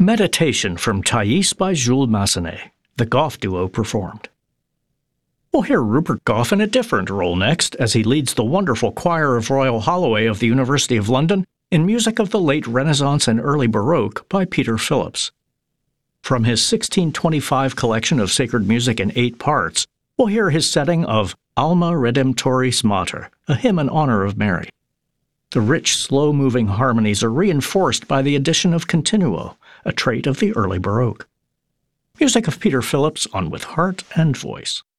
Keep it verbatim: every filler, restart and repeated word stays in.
Meditation from Thais by Jules Massenet, the Goff duo performed. We'll hear Rupert Goff in a different role next, as he leads the wonderful choir of Royal Holloway of the University of London in music of the late Renaissance and early Baroque by Peter Phillips. From his sixteen twenty-five collection of sacred music in eight parts, we'll hear his setting of Alma Redemptoris Mater, a hymn in honor of Mary. The rich, slow-moving harmonies are reinforced by the addition of continuo, a trait of the early Baroque. Music of Peter Phillips on With Heart and Voice.